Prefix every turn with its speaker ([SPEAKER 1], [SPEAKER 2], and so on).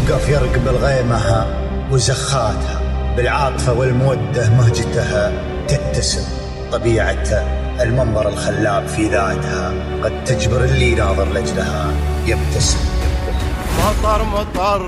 [SPEAKER 1] يوقف يرقب الغيمها وزخاتها، بالعاطفة والمودة مهجتها تتسم طبيعته، المنظر الخلاب في ذاتها قد تجبر اللي ناظر لجلها يبتسم.
[SPEAKER 2] مطر